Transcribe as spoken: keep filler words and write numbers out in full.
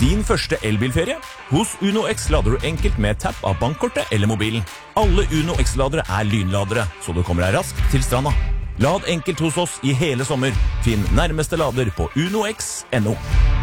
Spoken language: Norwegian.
din første elbilferie? Hos Uno X lader du enkelt med tapp av bankkortet eller mobilen. Alle Uno X-ladere er lynladere, så du kommer deg raskt til stranda. Lad enkelt hos oss i hele sommer. Finn nærmeste lader på uno x punktum no.